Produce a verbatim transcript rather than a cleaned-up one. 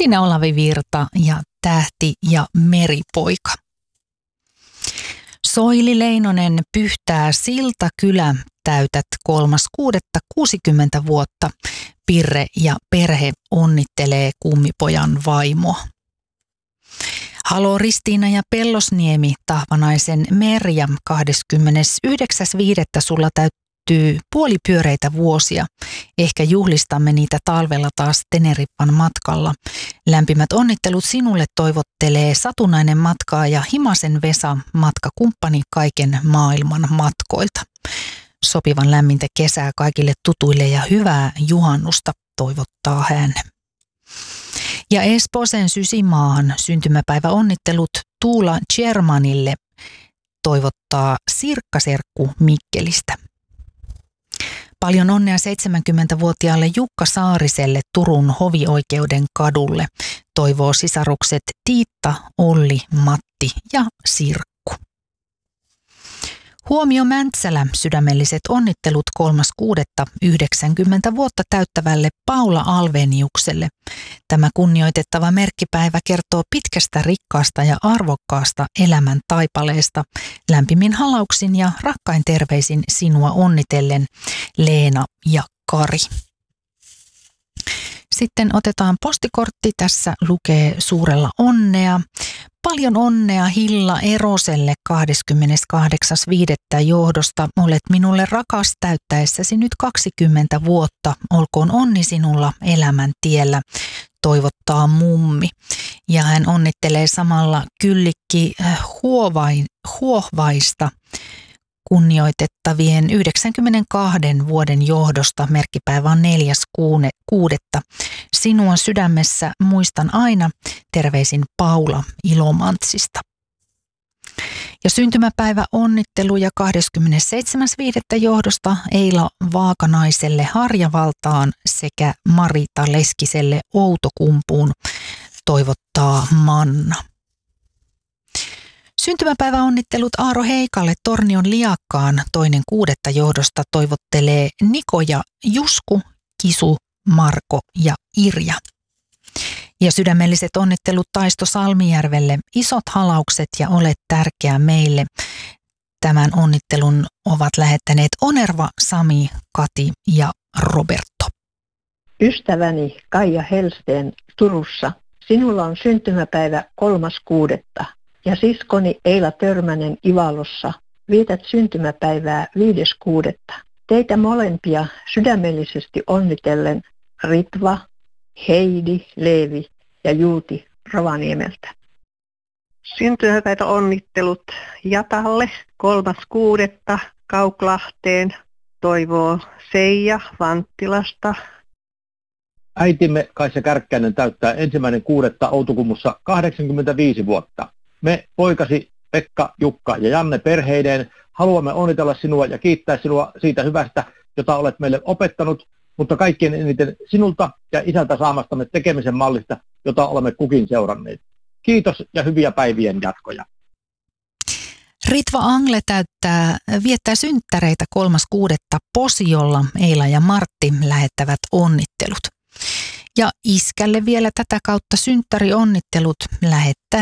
Siinä Olavi Virta ja Tähti ja meripoika. Soili Leinonen Pyhtää Siltakylä, täytät kolmas kuudetta kuusikymmentä vuotta. Pirre ja perhe onnittelee kummipojan vaimoa. Halo Ristiina ja Pellosniemi, Tahvanaisen Merja, kahdeskymmenesyhdeksäs viidettä sulla täyttyy puolipyöreitä vuosia. Ehkä juhlistamme niitä talvella taas Teneriffan matkalla. Lämpimät onnittelut sinulle toivottelee satunnainen matkaaja Himasen Vesa, matkakumppani kaiken maailman matkoilta. Sopivan lämmintä kesää kaikille tutuille ja hyvää juhannusta toivottaa hän. Ja Esposen Sysimaahan syntymäpäiväonnittelut Tuula Germanille toivottaa Sirkkaserkku Mikkelistä. Paljon onnea seitsemänkymmentävuotiaalle Jukka Saariselle Turun hovioikeuden kadulle, toivoo sisarukset Tiitta, Olli, Matti ja Sirkku. Huomio Mäntsälä, sydämelliset onnittelut kolmas kuudetta yhdeksänkymmentä vuotta täyttävälle Paula Alveniukselle. Tämä kunnioitettava merkkipäivä kertoo pitkästä, rikkaasta ja arvokkaasta elämän taipaleesta. Lämpimin halauksin ja rakkain terveisin sinua onnitellen, Leena ja Kari. Sitten otetaan postikortti. Tässä lukee suurella onnea. Paljon onnea Hilla Eroselle kahdeskymmeneskahdeksas viidettä johdosta. Olet minulle rakas täyttäessäsi nyt kaksikymmentä vuotta. Olkoon onni sinulla elämän tiellä, toivottaa mummi. Ja hän onnittelee samalla Kyllikki Huovain, Huohvaista kunnioitettavien yhdeksänkymmenenkahden vuoden johdosta. Merkkipäivä on neljäs kuudetta. Sinua sydämessä muistan aina. Terveisin Paula Ilomantsista. Ja syntymäpäivä onnitteluja kahdeskymmenesseitsemäs viidettä johdosta Eila Vaakanaiselle Harjavaltaan sekä Marita Leskiselle Outokumpuun, toivottaa Manna. Syntymäpäiväonnittelut Aaro Heikalle Tornion Liakkaan toinen kuudetta johdosta toivottelee Niko ja Jusku, Kisu, Marko ja Irja. Ja sydämelliset onnittelut Taisto Salmijärvelle, isot halaukset ja olet tärkeä meille. Tämän onnittelun ovat lähettäneet Onerva, Sami, Kati ja Roberto. Ystäväni Kaija Helsteen Turussa, sinulla on syntymäpäivä kolmas kuudetta. Ja siskoni Eila Törmänen Ivalossa, vietät syntymäpäivää viides kuudetta. Teitä molempia sydämellisesti onnitellen Ritva, Heidi, Leevi ja Juuti Rovaniemeltä. Syntymäpäivä onnittelut Jatalle kolmas kuudetta Kauklahteen, toivoo Seija Vanttilasta. Äitimme Kaisa Kärkkäinen täyttää ensimmäinen kuudetta Outokummussa kahdeksankymmentäviisi vuotta. Me poikasi Pekka, Jukka ja Janne perheineen haluamme onnitella sinua ja kiittää sinua siitä hyvästä, jota olet meille opettanut, mutta kaikkien eniten sinulta ja isältä saamastamme tekemisen mallista, jota olemme kukin seuranneet. Kiitos ja hyviä päivien jatkoja. Ritva Angle täyttää, viettää synttäreitä kolmas kuudetta Posiolla. Eila ja Martti lähettävät onnittelut. Ja iskälle vielä tätä kautta synttärionnittelut lähettää